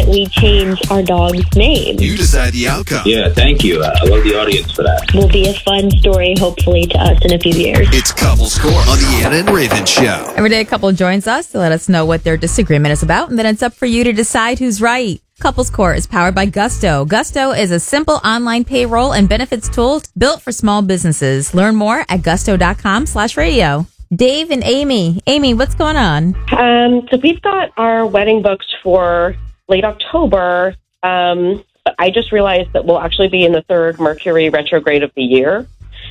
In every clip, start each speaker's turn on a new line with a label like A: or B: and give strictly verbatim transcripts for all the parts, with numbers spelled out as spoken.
A: we change our dog's name.
B: You decide the outcome.
C: Yeah, thank you. I love the audience for that.
A: Will be a fun story, hopefully, to us in a few years.
B: It's Couples Court on the Anna and Raven Show.
D: Every day a couple joins us to let us know what their disagreement is about, and then it's up for you to decide who's right. Couples Court is powered by Gusto. Gusto is a simple online payroll and benefits tool built for small businesses. Learn more at gusto.com slash radio. Dave and Amy. Amy, what's going on?
E: Um, so we've got our wedding booked for late October. Um, but I just realized that we'll actually be in the third Mercury retrograde of the year.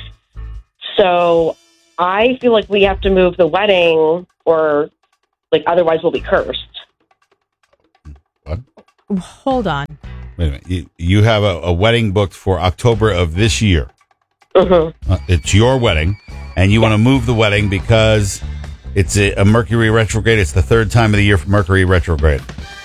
E: So I feel like we have to move the wedding, or like otherwise we'll be cursed.
F: What?
D: Hold on.
F: Wait a minute. You, you have a, a wedding booked for October of this year.
E: Mm-hmm.
F: Uh, it's your wedding, and you want to move the wedding because it's a, a Mercury retrograde. It's the third time of the year for Mercury retrograde.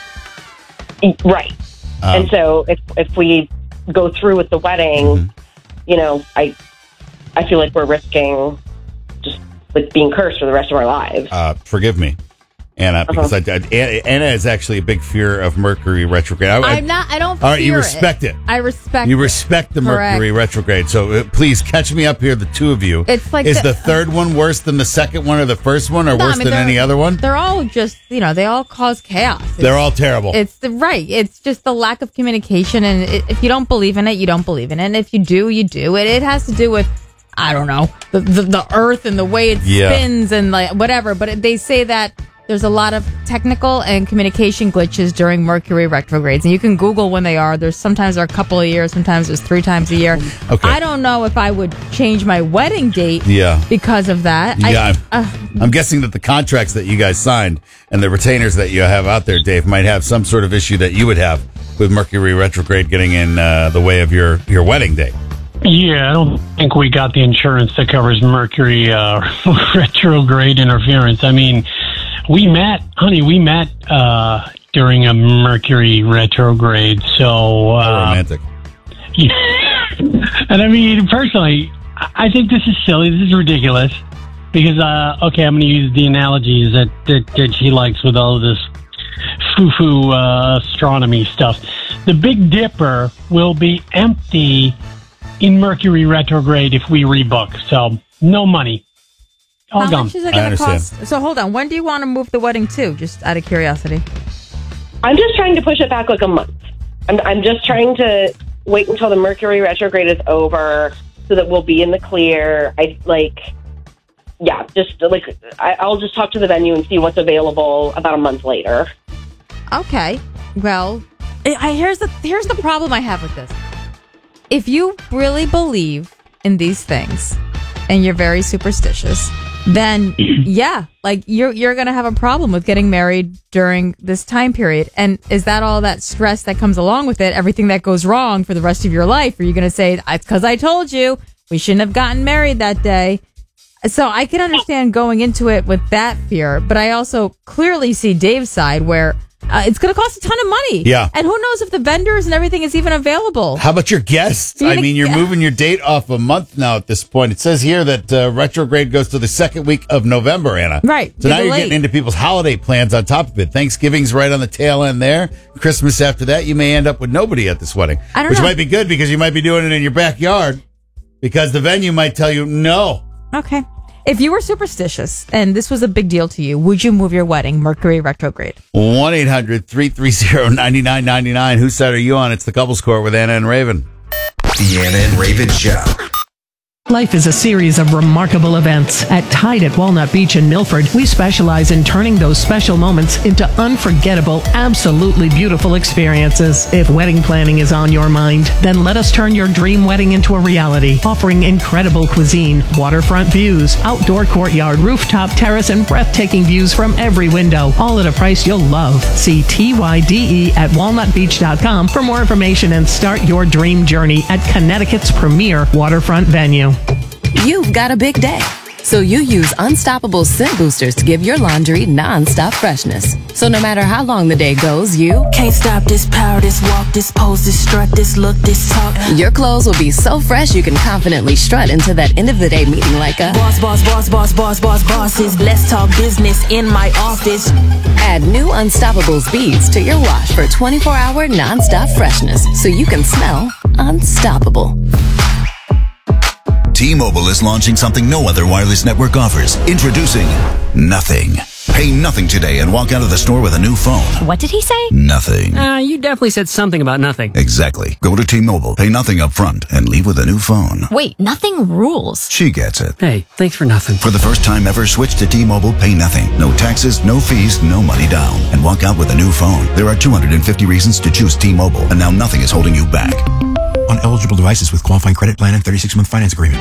E: Right.
F: Um,
E: and so if if we go through with the wedding,
F: mm-hmm.
E: you know, I I feel like we're risking just like being cursed for the rest of our lives.
F: Uh, forgive me, Anna, because
E: Uh-huh.
F: I, I, Anna is actually a big fear of Mercury retrograde. I, I-
D: I'm not, I don't
F: All right, you
D: fear
F: respect it.
D: I respect
F: You
D: it.
F: respect the
D: Correct.
F: Mercury retrograde. So uh, please catch me up here, the two of you.
D: It's like
F: is
D: the-
F: the, third one worse than the second one or the first one or
D: No, I
F: worse
D: mean,
F: than
D: they're-
F: any other one?
D: They're all just, you know, they all cause chaos. It's,
F: They're all terrible.
D: It's the right. It's just the lack of communication. And it, if you don't believe in it, you don't believe in it. And if you do, you do. It, it has to do with, I don't know, the, the, the earth and the way it
F: Yeah.
D: spins and like whatever. But it, they say that there's a lot of technical and communication glitches during Mercury retrogrades. And you can Google when they are. There's sometimes they're a couple of years, sometimes there's three times a year.
F: Okay.
D: I don't know if I would change my wedding date
F: Yeah.
D: because of that.
F: Yeah,
D: I,
F: I'm,
D: uh,
F: I'm guessing that the contracts that you guys signed and the retainers that you have out there, Dave, might have some sort of issue that you would have with Mercury retrograde getting in uh, the way of your, your wedding date.
G: Yeah, I don't think we got the insurance that covers Mercury uh, retrograde interference. I mean, we met, honey, we met uh, during a Mercury retrograde, so... Uh,
F: How romantic.
G: Yeah. And I mean, personally, I think this is silly. This is ridiculous. Because, uh, okay, I'm going to use the analogies that, that, that she likes with all of this foo-foo uh, astronomy stuff. The Big Dipper will be empty in Mercury retrograde if we rebook. So, no money. All
D: how
G: gone.
D: much is it
F: I
D: going to
F: understand.
D: cost? So hold on. When do you want to move the wedding to? Just out of curiosity.
E: I'm just trying to push it back like a month. I'm, I'm just trying to wait until the Mercury retrograde is over so that we'll be in the clear. I like, yeah, just like I, I'll just talk to the venue and see what's available about a month later.
D: Okay. Well, I, I- here's the here's the problem I have with this. If you really believe in these things and you're very superstitious, then yeah, like you're you're gonna have a problem with getting married during this time period. And is that all that stress that comes along with it? Everything that goes wrong for the rest of your life? Are you gonna say, "It's because I told you we shouldn't have gotten married that day"? So I can understand going into it with that fear, but I also clearly see Dave's side where uh, it's going to cost a ton of money.
F: Yeah.
D: And who knows if the vendors and everything is even available.
F: How about your guests?
D: You're
F: I
D: gonna-
F: mean, you're
D: yeah.
F: moving your date off a month now at this point. It says here that uh, retrograde goes to the second week of November, Anna.
D: Right.
F: So now
D: You're
F: you're
D: late.
F: getting into people's holiday plans on top of it. Thanksgiving's right on the tail end there. Christmas after that, you may end up with nobody at this wedding.
D: I don't
F: which
D: know.
F: might be good because you might be doing it in your backyard because the venue might tell you no.
D: Okay. If you were superstitious and this was a big deal to you, would you move your wedding Mercury retrograde?
F: one eight hundred three three zero nine nine nine nine. Whose side are you on? It's the Couples Court with Anna and Raven.
B: The Anna and Raven Show.
H: Life is a series of remarkable events. At Tide at Walnut Beach in Milford, we specialize in turning those special moments into unforgettable, absolutely beautiful experiences. If wedding planning is on your mind, then let us turn your dream wedding into a reality, offering incredible cuisine, waterfront views, outdoor courtyard, rooftop terrace, and breathtaking views from every window, all at a price you'll love. See T Y D E at walnut beach dot com for more information and start your dream journey at Connecticut's premier waterfront venue.
I: You've got a big day. So you use Unstoppable scent boosters to give your laundry non-stop freshness. So no matter how long the day goes, you
J: can't stop this power, this walk, this pose, this strut, this look, this talk.
I: Your clothes will be so fresh you can confidently strut into that end of the day meeting like a
J: boss, boss, boss, boss, boss, boss, bosses. Let's talk business in my office.
I: Add new Unstoppable beads to your wash for twenty-four hour non-stop freshness so you can smell unstoppable.
K: T-Mobile is launching something no other wireless network offers. Introducing Nothing. Pay nothing today and walk out of the store with a new phone.
L: What did he say?
K: Nothing.
M: Uh, you definitely said something about nothing.
K: Exactly. Go to T-Mobile, pay nothing up front, and leave with a new phone.
L: Wait, nothing rules.
K: She gets it.
M: Hey, thanks for nothing.
K: For the first time ever, switch to T-Mobile, pay nothing. No taxes, no fees, no money down. And walk out with a new phone. There are two hundred fifty reasons to choose T-Mobile, and now nothing is holding you back.
N: On eligible devices with qualifying credit plan and thirty-six month finance agreement.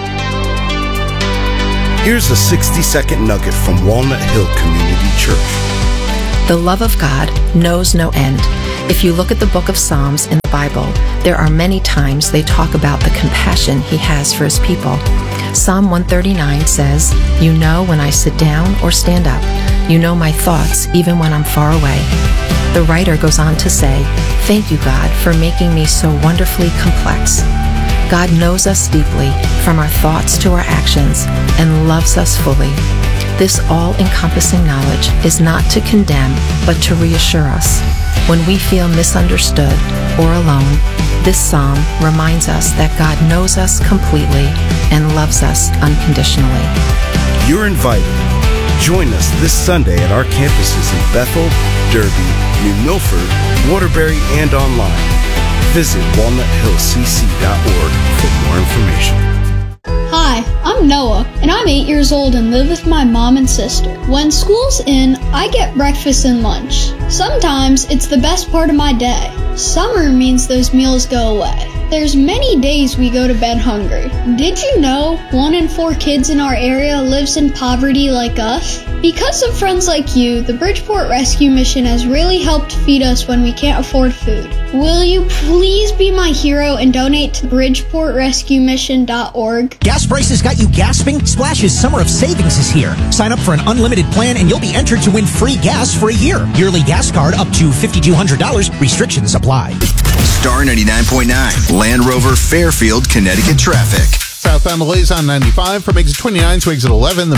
O: Here's a sixty second nugget from Walnut Hill Community Church.
P: The love of God knows no end. If you look at the book of Psalms in the Bible, there are many times they talk about the compassion he has for his people. Psalm one thirty-nine says, "You know when I sit down or stand up. You know my thoughts even when I'm far away." The writer goes on to say, "Thank you, God, for making me so wonderfully complex." God knows us deeply, from our thoughts to our actions, and loves us fully. This all-encompassing knowledge is not to condemn, but to reassure us. When we feel misunderstood or alone, this psalm reminds us that God knows us completely and loves us unconditionally.
O: You're invited. Join us this Sunday at our campuses in Bethel, Derby, New Milford, Waterbury, and online. Visit walnut hill c c dot org for more information.
Q: Hi, I'm Noah, and I'm eight years old and live with my mom and sister. When school's in, I get breakfast and lunch. Sometimes it's the best part of my day. Summer means those meals go away. There's many days we go to bed hungry. Did you know one in four kids in our area lives in poverty like us? Because of friends like you, the Bridgeport Rescue Mission has really helped feed us when we can't afford food. Will you please be my hero and donate to bridgeport rescue mission dot org?
R: Gas prices got you gasping? Splash's Summer of Savings is here. Sign up for an unlimited plan and you'll be entered to win free gas for a year. Yearly gas card up to five thousand two hundred dollars. Restrictions apply.
B: Star ninety-nine point nine, Land Rover Fairfield, Connecticut traffic.
S: Southbound Malays on ninety-five from exit twenty-nine to exit eleven. The